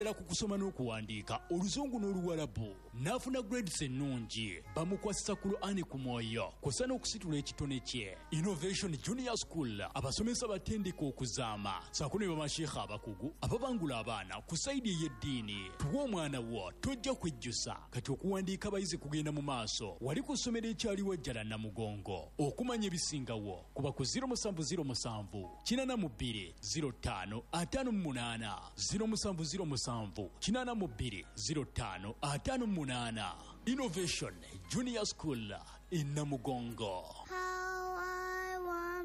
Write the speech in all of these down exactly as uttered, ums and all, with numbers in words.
naddala ku kusoma n'okuwandiika oluzungu n'oluwalabu n'afuna grades ennungi bamukwasisa ku Ani ku mwoyo kw'ossa n'okusitula ekitone kye. Innovation Junior School abasomesa batendeka okuzaama ssaako ne bamasheekha abakugu ababangula abaana ku sayidi ey'eddiini. Tuwa omwana wo tojja kwejjusa kati okuwandiika abayizi kugenda mu maaso. Wali ku ssomero ekyali wajjala Namugongo. Okumanya ebisingawo kuba ku zero seven zero seven kinana mu bbiri zero ttaano ataano mu munaana zero seven zero seven kinana mu bbiri zero ttaano ataano mu munaana. Innovation Junior School in Namugongo. How I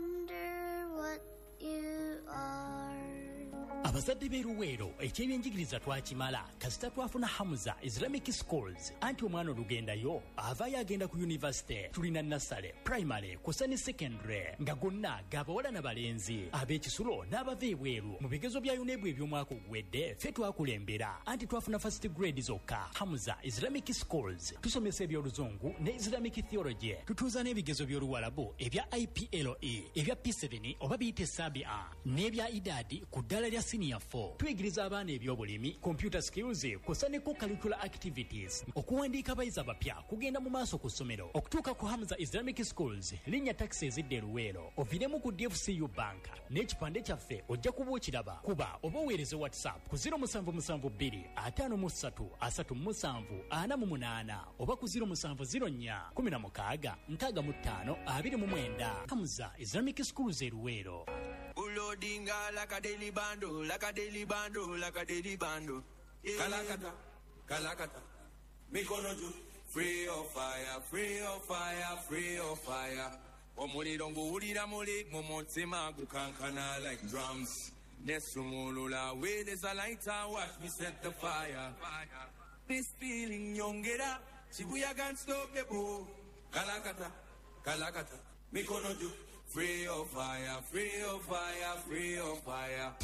wonder what you are. Abazadde b'eruweero ekyebyenjigiriza twakimala kasita twafuna Hamza Islamic Schools anti omwana olugendayo avaayo agenda ku university. Tulina nasale primary kusa ne secondary nga gonna g'abawala n'abalenzi ab'ekisulo n'abava ebweru mu bigezo bya yunebu eby'omwaka oguwedde ffe twakulembera anti twafuna first grade zokka. Hamza Islamic Schools tusomesa ebyoluzungu ne Islamic theology, tutuuza n'ebigezo by'oluwalabu ebya I P L E ebya P seven oba biyite Sabia n'ebya idadi ku ddala lya senior four. Tuyigiriza abaana ebyobulimi, computer skills kusa ne co-curricular activities. Okuwandiika abayizi abapya kugenda mu maaso ku ssomero. Okutuuka ku Hamza Islamic Schools linnya taxi ezidde Luweero oviremu ku D F C U Bank n'ekipande kyaffe ojja kuba okiraba. Kuba oba oweereze WhatsApp ku zero seven seven two five mu three asatu mu seven ana mu munaana oba ku zero seven zero four kumi na mukaaga nkaaga mu ttaano abiri mu mwenda. Hamza Islamic Schools e Luweero. Ulodinga like a daily bando, like a daily bando, like a daily bando. Kalakata, Kalakata, Mikono ju, free of fire, free of fire, free of fire. Omuli dongo ulira muli, momotsema gukankana like drums. Nesumulula, where there's a lighter, watch me set the fire. This feeling yongera, Shibuya can't stop the boom. Kalakata, Kalakata, Mikono ju. Free of fire, free of fire, free of fire.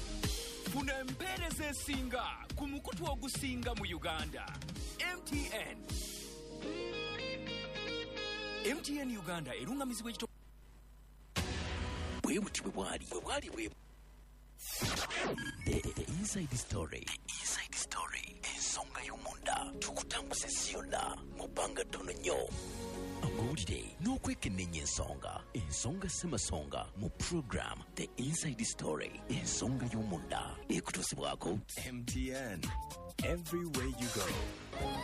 Funa empereze singa kumukutu ogusinga mu Uganda. M T N. M T N Uganda erungamizibwa ekito. Bwe buti bwe bwali, bwe bwali bwe. The, the, the inside story. The inside story. Ensonga y'omunda tukutambuze siyonna mu bbanga ttono nnyo. Amawulire n'okwekennenya ensonga ensonga ssemasonga mu program The Inside Story ensonga y'omunda ekutuusibwako M T N everywhere you go.